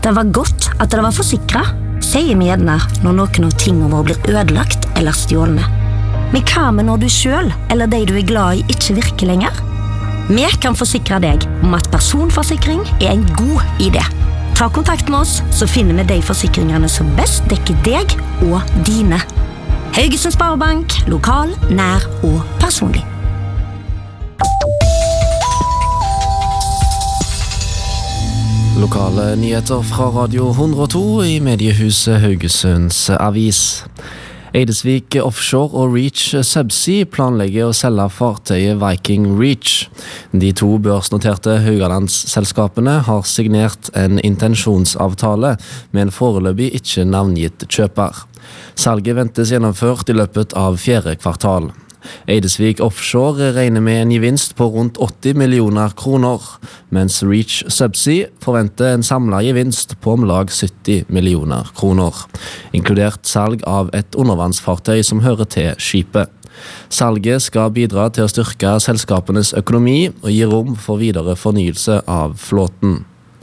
Det var godt at det var forsikret, sier vi gjerne når noen av tingene våre blir ødelagt eller stjålne. Men hva med når du selv, eller de du er glad i, ikke virker lenger? Vi kan forsikre deg om at personforsikring er en god idé. Ta kontakt med oss, så finner vi de forsikringene som best dekker deg og dine. Haugesund Sparebank, lokal, nær og personlig. Lokale nyheter fra Radio 102 i mediehuset Haugesunds Avis. Eidesvik Offshore og Reach Subsea planlegger å selge fartøyet Viking Reach. De to børsnoterte Haugalandsselskapene har signert en intensjonsavtale med en foreløpig ikke navngitt kjøper. Salget ventes gjennomført i løpet av 4. kvartal. Eidesvik Offshore regner med en gevinst på rundt 80 millioner kroner, mens Reach Subsea forventer en samlet gevinst på om lag 70 millioner kroner, inkludert salg av et undervannsfartøy som hører til skipet. Salget skal bidra til å styrke selskapenes økonomi og gi rom for videre fornyelse av flåten.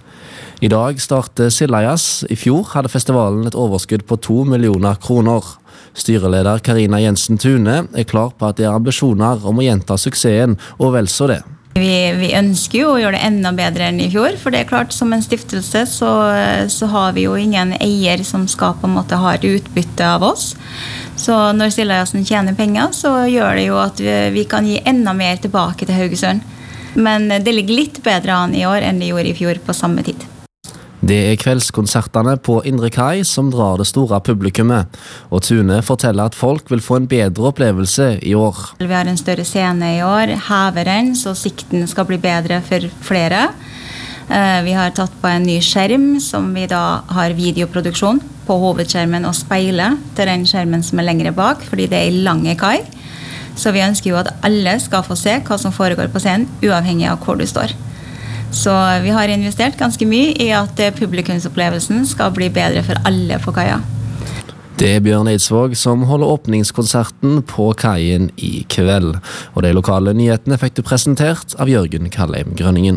I dag starter Sildajas. I fjor hadde festivalen et overskudd på 2 millioner kroner. Styreleder Karina Jensen Tune er klar på at det er ambisjoner om å gjenta suksessen, og vel så det. Vi ønsker jo å gjøre det enda bedre enn i fjor, for det er klart som en stiftelse så har vi jo ingen eier som skal på en måte ha et utbytte av oss. Så når Sildajasen tjener penger, så gjør det jo at vi kan gi enda mer tilbake til Haugesund. Men det ligger litt bedre an i år enn det gjorde i fjor på samme tid. Det er kveldskonsertene på Indre Kai som drar det store publikummet, og Tune forteller at folk vil få en bedre opplevelse i år. Vi har en større scene i år, hever den, så sikten skal bli bedre for flere. Vi har tatt på en ny skjerm, som vi da har videoproduksjon på hovedskjermen og speilet til den skjermen som er lengre bak, fordi det er i lange kai. Så vi ønsker jo at alle skal få se hva som foregår på scenen, uavhengig av hvor du står. Så vi har investert ganske mye i at publikumsopplevelsen skal bli bedre for alle på kaia. Det er Bjørn Eidsvåg som holder åpningskonserten på kaien i kveld. Og de lokale nyhetene fikk du presentert av Jørgen Kallheim Grønningen.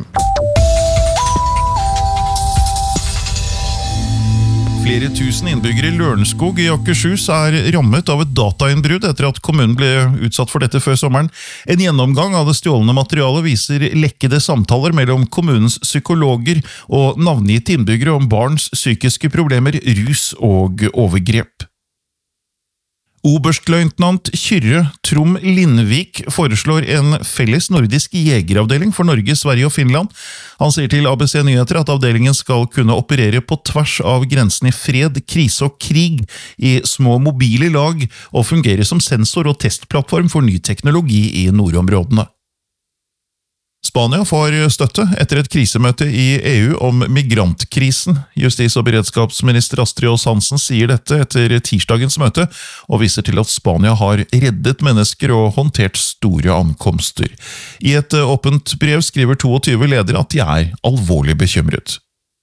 Flere tusen innbyggere i Lørenskog i Akershus er rammet av et datainnbrudd etter at kommunen ble utsatt for dette før sommeren. En gjennomgang av det stjålne materialet viser lekkede samtaler mellom kommunens psykologer og navngitte innbyggere om barns psykiske problemer, rus og overgrep. Oberstløytnant Kyrre Trom Lindvik foreslår en felles nordisk jegeravdeling for Norge, Sverige og Finland. Han sier til ABC Nyheter at avdelingen skal kunne operere på tvers av grensen i fred, krise og krig i små mobile lag og fungere som sensor og testplattform for ny teknologi i nordområdene. Spania får støtte etter et krisemøte i EU om migrantkrisen. Justis- og beredskapsminister Astrid Aas Hansen sier dette etter tirsdagens møte, og viser til at Spania har reddet mennesker og håndtert store ankomster. I et åpent brev skriver 22 ledere at de er alvorlig bekymret.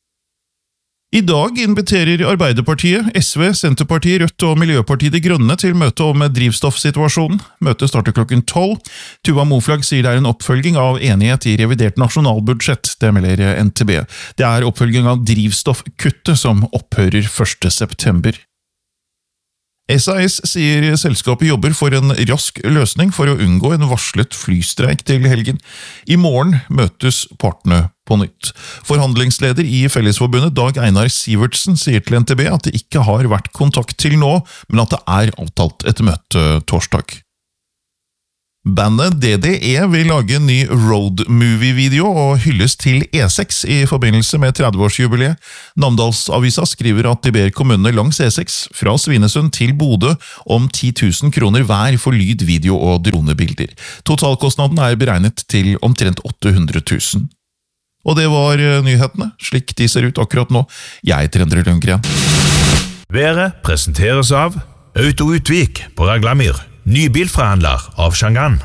I dag inviterer Arbeiderpartiet, SV, Senterpartiet, Rødt og Miljøpartiet De Grønne til møte om drivstoffsituasjonen. Møtet starter klokken 12. Tuva Moflag sier det er en oppfølging av enighet i revidert nasjonalbudsjett, det melder NTB. Det er oppfølging av drivstoffkuttet som opphører 1. september. SAS sier selskapet jobber for en rask løsning for å unngå en varslet flystreik til helgen. I morgen møtes partene på nytt. Forhandlingsleder i Fellesforbundet Dag Einar Sivertsen sier til NTB at det ikke har vært kontakt til nå, men at det er avtalt et møte torsdag. Bandet DDE vil lage en ny roadmovie-video og hylles til E6 i forbindelse med 30-årsjubileet. Namdalsavisa skriver at de ber kommunene langs E6 fra Svinesund til Bodø om 10 000 kroner hver for lyd, video og dronebilder. Totalkostnaden er beregnet til omtrent 800 000. Og det var nyhetene, slik de ser ut akkurat nå. Jeg heter Endre Lundgren. Været presenteres av Auto Utvik på Raglamyr. Ny bilforhandler av Shangan.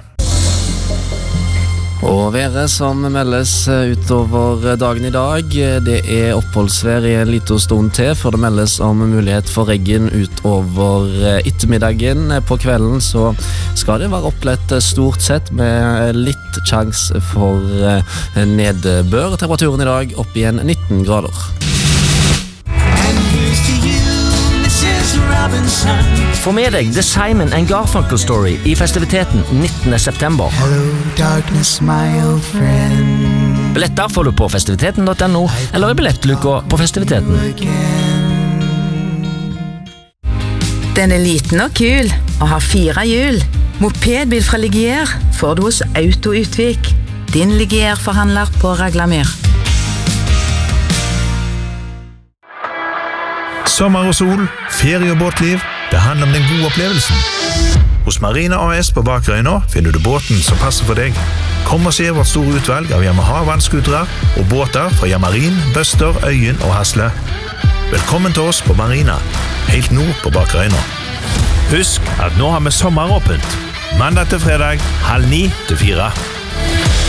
Og været som meldes utover dagen i dag, det er oppholdsvær i en liten stund til, for det meldes om mulighet for regn utover ettermiddagen. På kvelden så skal det være opplett stort sett med litt sjans for nedbør. Temperaturen i dag opp igjen 19 grader. Få med deg The Simon & Garfunkel Story i festiviteten 19. september. Hello, darkness, my old friend. Billetter får du på festiviteten.no eller i billettluka på festiviteten. Den liten og kul og har 4 hjul. Mopedbil fra Ligier får du hos Auto Utvik. Din Ligier-forhandler på Raglamyr. Sommer og sol, ferie og båtliv, det handler om den gode opplevelsen. Hos Marina AS på Bakrøyna finner du båten som passer for deg. Kom og se vårt store utvalg av Yamaha vannskutere og båter fra Yamarin, Bøster, Øyen og Hasle. Velkommen til oss på Marina, helt nord på Bakrøyna. Husk at nå har vi sommeråpent. Mandag til fredag, 8:30 til 4.